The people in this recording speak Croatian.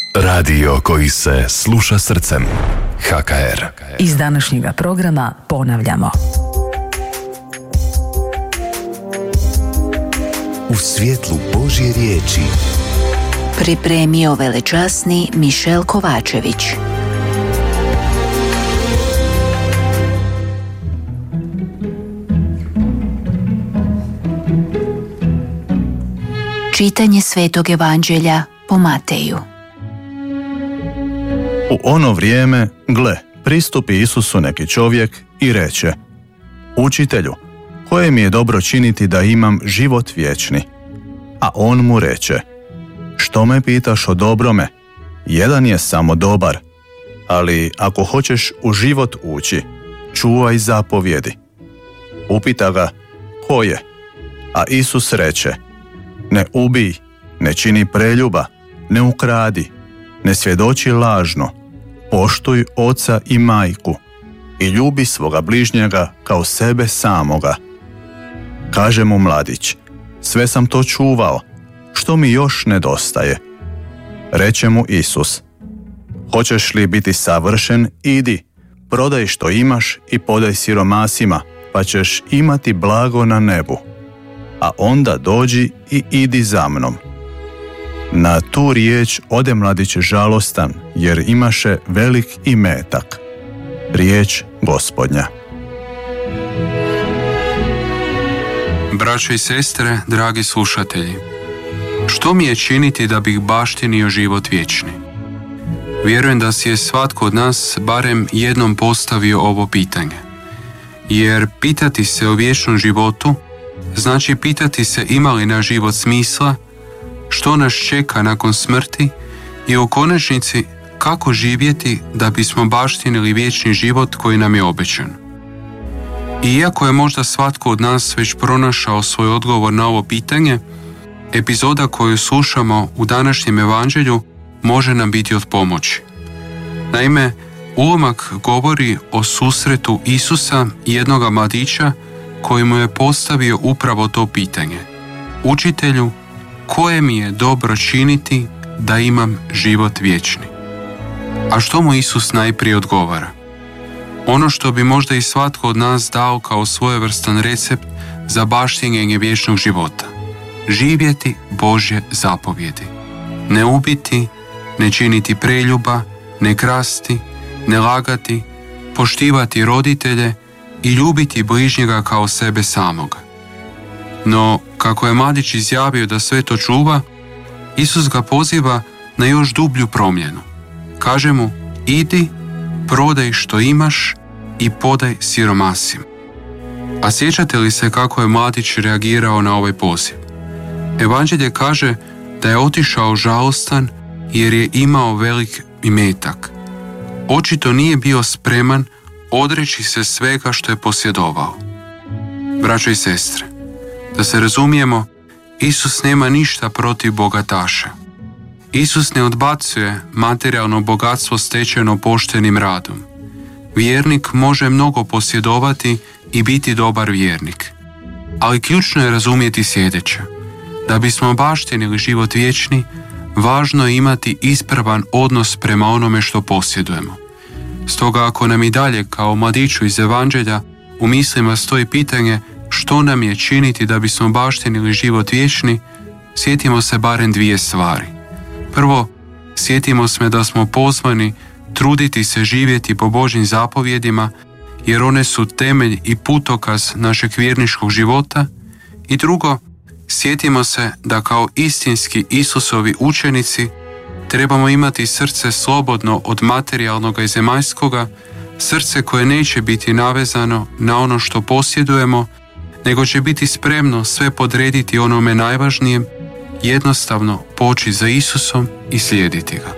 Radio koji se sluša srcem. HKR. Iz današnjega programa ponavljamo. U svjetlu Božje riječi. Pripremio velečasni Mišel Kovačević. Čitanje Svetog Evanđelja po Mateju. U ono vrijeme, gle, pristupi Isusu neki čovjek i reče: Učitelju, koje mi je dobro činiti da imam život vječni? A on mu reče: Što me pitaš o dobrome? Jedan je samo dobar, ali ako hoćeš u život ući, čuvaj zapovjedi. Upita ga: Koje? A Isus reče: Ne ubij, ne čini preljuba, ne ukradi, ne svjedoči lažno, poštuj oca i majku i ljubi svoga bližnjega kao sebe samoga. Kaže mu mladić: Sve sam to čuvao, što mi još nedostaje? Reče mu Isus: Hoćeš li biti savršen, idi, prodaj što imaš i podaj siromasima, pa ćeš imati blago na nebu. A onda dođi i idi za mnom. Na tu riječ ode mladić žalostan, jer imaše velik imetak. Riječ Gospodnja. Braćo i sestre, dragi slušatelji, što mi je činiti da bih baštinio život vječni? Vjerujem da si je svatko od nas barem jednom postavio ovo pitanje. Jer pitati se o vječnom životu znači pitati se ima li naš život smisla, što nas čeka nakon smrti i u konačnici kako živjeti da bismo baštinili vječni život koji nam je obećan. I iako je možda svatko od nas već pronašao svoj odgovor na ovo pitanje, epizoda koju slušamo u današnjem evanđelju može nam biti od pomoći. Naime, ulomak govori o susretu Isusa i jednoga mladića koji mu je postavio upravo to pitanje: Učitelju, koje mi je dobro činiti da imam život vječni? A što mu Isus najprije odgovara? Ono što bi možda i svatko od nas dao kao svojevrstan recept za baštinjenje vječnog života: živjeti Božje zapovjedi. Ne ubiti, ne činiti preljuba, ne krasti, ne lagati, poštivati roditelje i ljubiti bližnjega kao sebe samoga. No, kako je mladić izjavio da sve to čuva, Isus ga poziva na još dublju promjenu. Kaže mu: idi, prodaj što imaš i podaj siromasima. A sjećate li se kako je mladić reagirao na ovaj poziv? Evanđelje kaže da je otišao žalostan jer je imao velik imetak. Očito nije bio spreman odreći se svega što je posjedovao. Braćo i sestre, da se razumijemo, Isus nema ništa protiv bogataša. Isus ne odbacuje materijalno bogatstvo stečeno poštenim radom. Vjernik može mnogo posjedovati i biti dobar vjernik. Ali ključno je razumjeti sljedeće: da bismo baštinili život vječni, važno je imati ispravan odnos prema onome što posjedujemo. Stoga ako nam i dalje, kao mladiću iz Evanđelja, u mislima stoji pitanje što nam je činiti da bismo baštinili život vječni, sjetimo se barem dvije stvari. Prvo, sjetimo se da smo pozvani truditi se živjeti po Božjim zapovjedima, jer one su temelj i putokaz našeg vjerničkog života. I drugo, sjetimo se da kao istinski Isusovi učenici trebamo imati srce slobodno od materijalnoga i zemaljskoga, srce koje neće biti navezano na ono što posjedujemo, nego će biti spremno sve podrediti onome najvažnijem, jednostavno poći za Isusom i slijediti ga.